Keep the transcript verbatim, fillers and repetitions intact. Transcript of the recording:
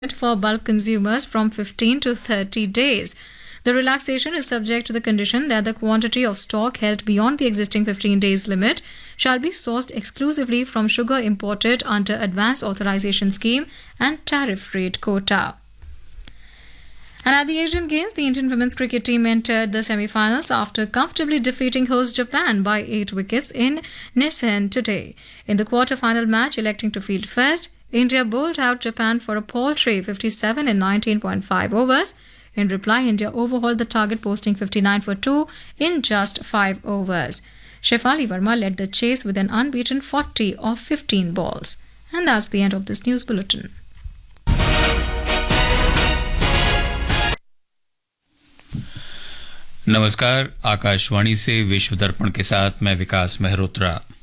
for bulk consumers from fifteen to thirty days. The relaxation is subject to the condition that the quantity of stock held beyond the existing fifteen days limit shall be sourced exclusively from sugar imported under Advance Authorization Scheme and Tariff Rate Quota. And at the Asian Games, the Indian women's cricket team entered the semi-finals after comfortably defeating host Japan by eight wickets in Nissan today. In the quarter-final match, electing to field first, India bowled out Japan for a paltry fifty-seven in nineteen point five overs. In reply, India overhauled the target, posting fifty-nine for two in just five overs. Shefali Verma led the chase with an unbeaten forty of fifteen balls. And that's the end of this news bulletin. नमस्कार, आकाशवाणी से विश्व दर्पण के साथ मैं विकास मेहरोत्रा।